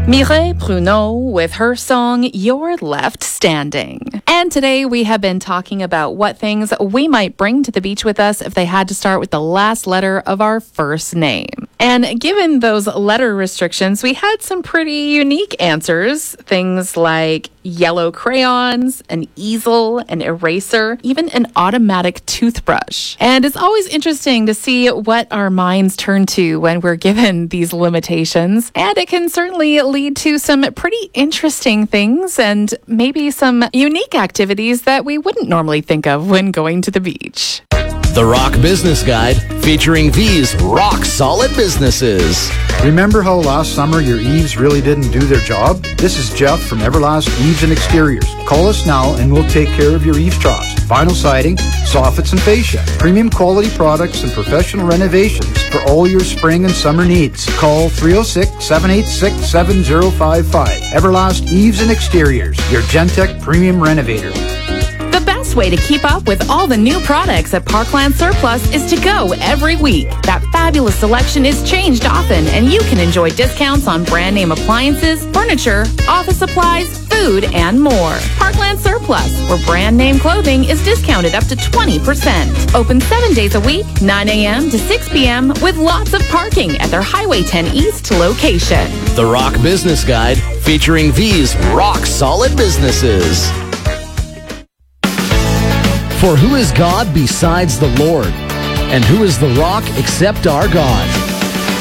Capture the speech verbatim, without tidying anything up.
Mireille Pruneau with her song, You're Left Standing. And today we have been talking about what things we might bring to the beach with us if they had to start with the last letter of our first name. And given those letter restrictions, we had some pretty unique answers. Things like yellow crayons, an easel, an eraser, even an automatic toothbrush. And it's always interesting to see what our minds turn to when we're given these limitations. And it can certainly lead to some pretty interesting things and maybe some unique activities that we wouldn't normally think of when going to the beach. The Rock Business Guide, featuring these rock-solid businesses. Remember how last summer your eaves really didn't do their job? This is Jeff from Everlast Eaves and Exteriors. Call us now and we'll take care of your eaves troughs, vinyl siding, soffits and fascia, premium quality products and professional renovations for all your spring and summer needs. Call three oh six, seven eight six, seven oh five five. Everlast Eaves and Exteriors, your Gentech premium renovator. The best way to keep up with all the new products at Parkland Surplus is to go every week. That fabulous selection is changed often, and you can enjoy discounts on brand name appliances, furniture, office supplies, food, and more. Parkland Surplus, where brand name clothing is discounted up to twenty percent. Open seven days a week, nine a.m. to six p.m. with lots of parking at their Highway ten East location. The Rock Business Guide, featuring these rock-solid businesses. For who is God besides the Lord? And who is the rock except our God?